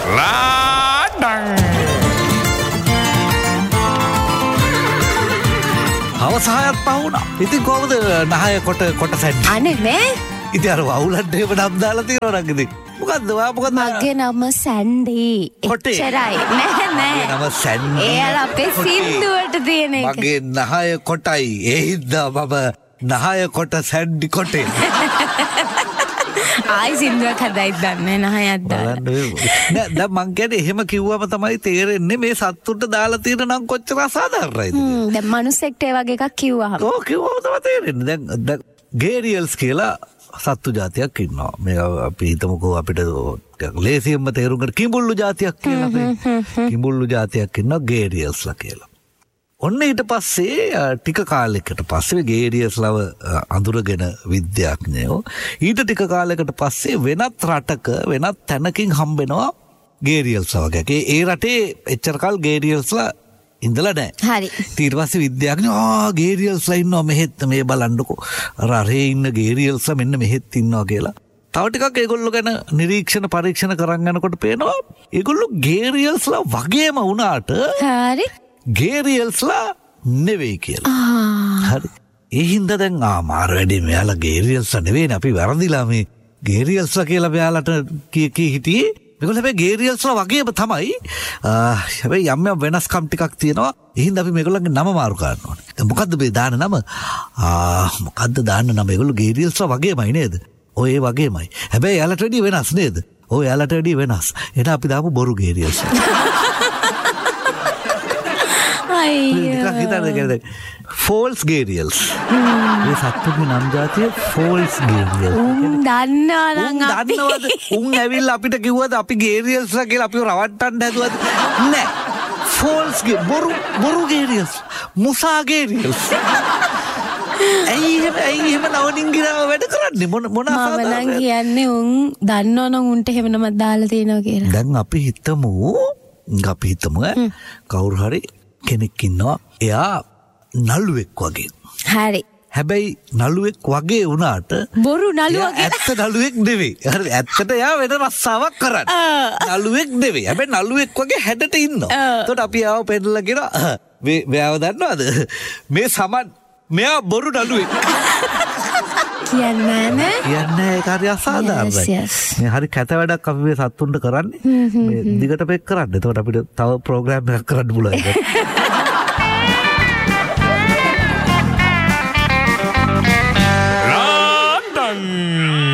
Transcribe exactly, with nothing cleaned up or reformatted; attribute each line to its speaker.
Speaker 1: ලාඩං අවසායත් පහුණා. ඉතින් කොහොමද නහය කොට කොට සැන්නේ?
Speaker 2: අනේ නේ.
Speaker 1: ඉතින් අර වවුලන්ට එහෙම නම් දාලා තියෙනවා නේද? මොකද්ද වා මොකද්ද?
Speaker 2: මගේ නම සැන්ඩි. එච්චරයි. නෑ නෑ.
Speaker 1: නම සැන්ඩි.
Speaker 2: එයාලා අපේ සින්දුවට තියෙන එක.
Speaker 1: මගේ නහය කොටයි. ඒ හින්දා මම නහය කොට සැන්ඩි කොටේ.
Speaker 2: ආයි සින්දුවක් හදයිද දන්නේ නහයක් දාලා.
Speaker 1: නෑ දැන් මං කියන්නේ එහෙම කිව්වම තමයි තේරෙන්නේ මේ සත්තුන්ට දාලා තියෙන නම් කොච්චර අසාධාරණයිද.
Speaker 2: හ්ම් දැන් මනුස්සෙක්ට ඒ වගේ එකක් කිව්වහම.
Speaker 1: ඔව් කිව්වම තමයි තේරෙන්නේ. දැන් ගේරියල්ස් කියලා සත්තු జాතියක් ඉන්නවා. මේ අපි හිතමුකෝ අපිට ලේසියෙන්ම තේරුම් ගන්න කිඹුල්ලු జాතියක් කියලා අපි. කිඹුල්ලු జాතියක් ඉන්නවා ගේරියල්ස්ලා කියලා. ඔන්න ඊට පස්සේ ටික කාලයකට පස්සේ ගේරියස්ලව අඳුරගෙන විද්‍යාඥයෝ ඊට ටික කාලයකට පස්සේ වෙනත් රටක වෙනත් තැනකින් හම්බෙනවා ගේරියල්ස්ලා වගේ. ඒ රටේ එච්චර කල් ගේරියල්ස්ලා ඉඳලා නැහැ.
Speaker 2: හරි.
Speaker 1: ඊට පස්සේ විද්‍යාඥයෝ ආ ගේරියල්ස්ලා ඉන්නවා මෙහෙත් මේ බලන්නකෝ. අර අරේ ඉන්න ගේරියල්ස්ලා මෙන්න මෙහෙත් ඉන්නවා කියලා. තව ටිකක් ඒගොල්ලෝ ගැන නිරීක්ෂණ පරීක්ෂණ කරන් යනකොට පේනවා ඒගොල්ලෝ ගේරියල්ස්ලා වගේම වුණාට
Speaker 2: හරි.
Speaker 1: ගේරියල්ස්ලා නෙවෙයි කියලා. හරි. ඒ හින්දා දැන් ආ මාර වැඩි මෙයාලා ගේරියල්ස්ලා නෙවෙයිනේ අපි වැරදිලා මේ ගේරියල්ස්ලා කියලා මෙයාලට කී කී හිටියේ. මේගොල්ලෝ හැබැයි ගේරියල්ස්ලා වගේම තමයි. හැබැයි යම් යම් වෙනස්කම් ටිකක් තියෙනවා. ඒ හින්දා අපි මේගොල්ලන්ගේ නම මාරු කරන්න ඕනේ. දැන් මොකද්ද මේ දාන නම? ආ මොකද්ද දාන්න නම? ඒගොල්ලෝ ගේරියල්ස්ලා වගේමයි නේද? ඔය ඒ වගේමයි. හැබැයි එයාලට වැඩි වෙනස් නේද? ඔය එයාලට වැඩි වෙනස්. එහෙනම් අපි දාමු බොරු ගේරියල්ස්ලා. ෆෝල්ස් ගේරියල්ස්. මේ සත්තුන්ගේ නම් ජාතිය ෆෝල්ස් ගේරියල්ස්.
Speaker 2: උන් දන්නවා නම් අපි
Speaker 1: දන්නවද? උන් ඇවිල්ලා අපිට කිව්වද අපි ගේරියල්ස්ලා කියලා අපිව රවට්ටන්න හැදුවද? නෑ. ෆෝල්ස් ගේ බොරු බොරු ගේරියල්ස්. මුසා ගේරියල්ස්. ඇයි එහෙම ඇයි එහෙම නවනින්ගිරව වැඩ කරන්නේ මොන මොන
Speaker 2: මම නම් කියන්නේ උන් දන්නවනම් උන්ට එහෙම නමක් දාලා තියෙනවා කියලා.
Speaker 1: දැන් අපි හිතමු අපි හිතමු කවුරු හරි කෙනෙක් ඉන්නවා එයා නළුවෙක් වගේ.
Speaker 2: හරි.
Speaker 1: හැබැයි නළුවෙක් වගේ වුණාට
Speaker 2: බොරු නළුවා
Speaker 1: ඇත්ත නළුවෙක් නෙවෙයි. හරි ඇත්තට එයා වෙන රස්සාවක් කරන්නේ. නළුවෙක් නෙවෙයි. හැබැයි නළුවෙක් වගේ හැඩට ඉන්නවා. එතකොට අපි ආව පෙන්නලා කියනවා මේ මෙයාව දන්නවද? මේ සමන් මෙයා බොරු නළුවෙක්.
Speaker 2: කියන්නේ නෑ.
Speaker 1: කියන්නේ ඒක හරි අසාධාරණයි. මේ හරි කැත වැඩක් අපි මේ සත්තුන්ට කරන්නේ. මේ දිගට පෙක් කරන්න. එතකොට අපිට තව ප්‍රෝග්‍රෑම් එකක් කරන්න පුළුවන්.